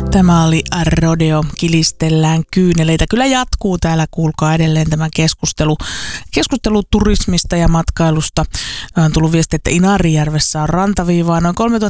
Tämä oli Rodeo, kilistellään kyyneleitä. Kyllä jatkuu täällä, kuulkaa edelleen tämä keskustelu turismista ja matkailusta. On tullut viesti, että Inarijärvessä on rantaviivaa noin